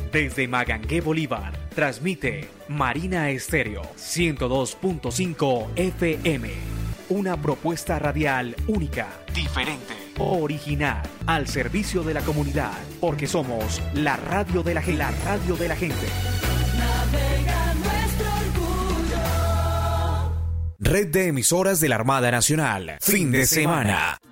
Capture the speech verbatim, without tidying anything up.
Desde Magangué, Bolívar, transmite Marina Estéreo ciento dos punto cinco F M. Una propuesta radial única, diferente, original, al servicio de la comunidad, porque somos la radio de la, la radio de la gente. Navega nuestro orgullo. Red de emisoras de la Armada Nacional. Fin de semana.